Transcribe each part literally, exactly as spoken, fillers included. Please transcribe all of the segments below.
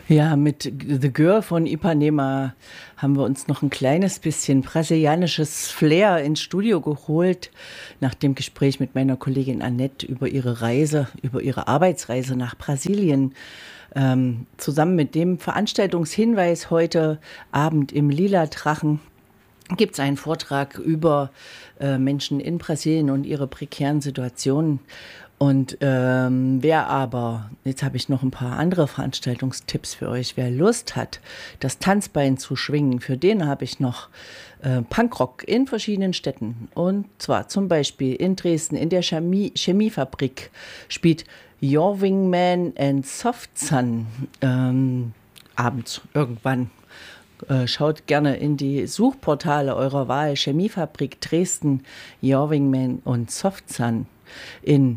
Ja, mit The Girl von Ipanema haben wir uns noch ein kleines bisschen brasilianisches Flair ins Studio geholt, nach dem Gespräch mit meiner Kollegin Annette über ihre Reise, über ihre Arbeitsreise nach Brasilien. Ähm, zusammen mit dem Veranstaltungshinweis heute Abend im Lila Drachen gibt es einen Vortrag über äh, Menschen in Brasilien und ihre prekären Situationen. Und ähm, wer aber, jetzt habe ich noch ein paar andere Veranstaltungstipps für euch, wer Lust hat, das Tanzbein zu schwingen, für den habe ich noch äh, Punkrock in verschiedenen Städten. Und zwar zum Beispiel in Dresden, in der Chemie, Chemiefabrik spielt Jorving Man and Soft Sun ähm, abends irgendwann. Äh, Schaut gerne in die Suchportale eurer Wahl. Chemiefabrik Dresden, Jorving und Soft Sun. In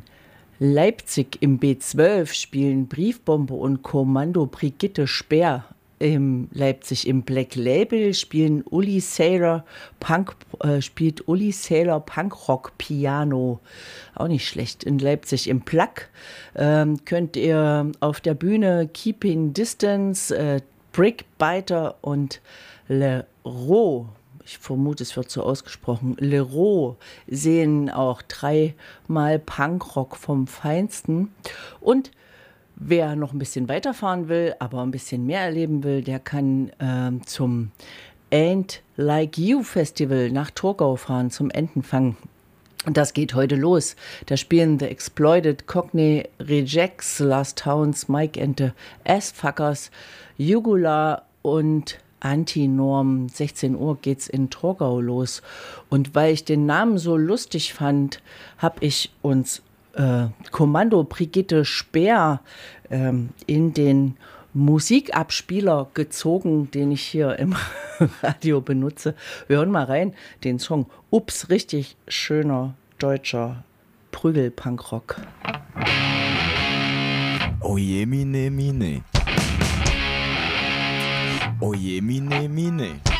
Leipzig im B zwölf spielen Briefbombe und Kommando Brigitte Speer. In Leipzig im Black Label spielen Uli Sailor Punk, äh, spielt Uli Sailor Punkrock Piano. Auch nicht schlecht. In Leipzig im Plug ähm, könnt ihr auf der Bühne Keeping Distance, äh, Brickbiter und Le Ro, ich vermute, es wird so ausgesprochen, Le Ro sehen auch dreimal Punkrock vom Feinsten. Und wer noch ein bisschen weiterfahren will, aber ein bisschen mehr erleben will, der kann ähm, zum Ain't Like You Festival nach Torgau fahren, zum Entenfang. Und das geht heute los. Da spielen The Exploited, Cockney Rejects, Last Towns, Mike and the Assfuckers, Jugular und Antinorm. sechzehn Uhr geht's in Torgau los. Und weil ich den Namen so lustig fand, habe ich uns äh, Kommando Brigitte Speer ähm, in den Musikabspieler gezogen, den ich hier im Radio benutze. Wir hören mal rein, den Song Ups, richtig schöner deutscher Prügel-Punkrock. Oje, mine, mine. Oje, mine, mine.